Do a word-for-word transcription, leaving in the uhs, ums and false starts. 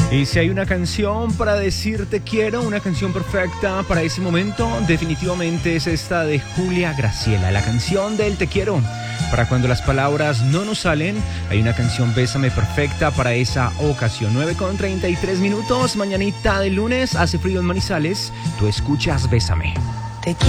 Y si hay una canción para decir te quiero, una canción perfecta para ese momento, definitivamente es esta de Julia Graciela, la canción del te quiero. Para cuando las palabras no nos salen, hay una canción Bésame perfecta para esa ocasión. nueve con treinta y tres minutos, mañanita de lunes, hace frío en Manizales, tú escuchas Bésame. Te quiero.